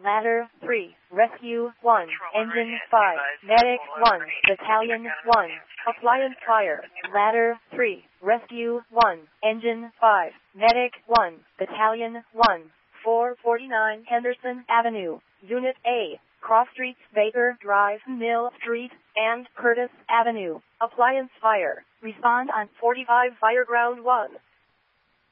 Ladder 3, Rescue 1, Engine 5, Medic 1, Battalion 1, Appliance Fire. Ladder 3, Rescue 1, Engine 5, Medic 1, Battalion 1, 449 Henderson Avenue, Unit A, Cross Streets, Baker Drive, Mill Street, and Curtis Avenue. Appliance Fire. Respond on 45 Fireground 1.